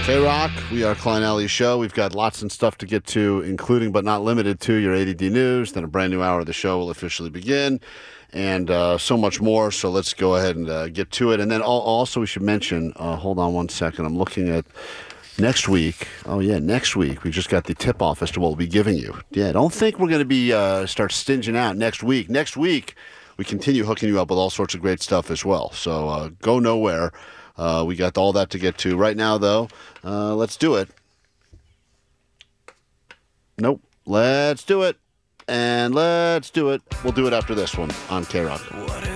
K-Rock, we are Klein Alley Show. We've got lots and stuff to get to, including but not limited to your ADD news. Then a brand new hour of the show will officially begin, and so much more. So let's go ahead and get to it. And then also we should mention, hold on one second, I'm looking at next week. Oh, yeah, next week. We just got the tip-off as to what we'll be giving you. Yeah, don't think we're going to be start stinging out next week. Next week, we continue hooking you up with all sorts of great stuff as well. So go nowhere. We got all that to get to. Right now, though, let's do it. Nope. Let's do it. And let's do it. We'll do it after this one on K-Rock.